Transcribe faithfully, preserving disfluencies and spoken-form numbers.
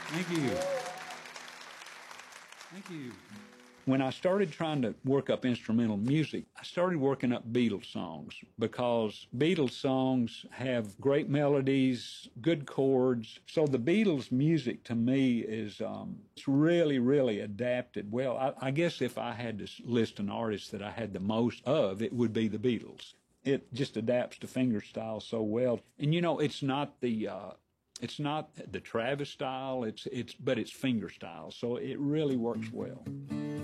Thank you. Thank you. When I started trying to work up instrumental music, I started working up Beatles songs because Beatles songs have great melodies, good chords. So the Beatles music to me is um, it's really, really adapted well. I, I guess if I had to list an artist that I had the most of, it would be the Beatles. It just adapts to fingerstyle so well. And you know, it's not the uh, it's not the Travis style. It's it's but it's fingerstyle, so it really works well.